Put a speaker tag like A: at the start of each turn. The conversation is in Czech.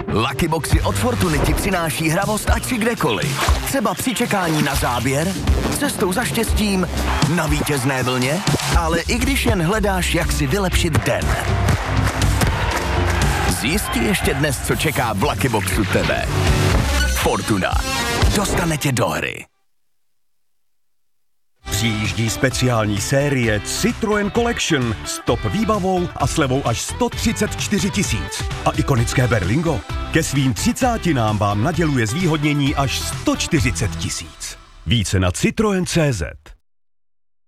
A: Lucky Boxy od Fortuny ti přináší hravost ať si kdekoliv. Třeba při čekání na záběr, cestou za štěstím, na vítězné vlně, ale i když jen hledáš, jak si vylepšit den. Zjistí ještě dnes, co čeká v Lucky Boxu tebe. Fortuna. Dostane tě do hry.
B: Přijíždí speciální série Citroën Collection s top výbavou a slevou až 134 000. A ikonické Berlingo ke svým 30 vám naděluje zvýhodnění až 140 000. Více na Citroën.cz.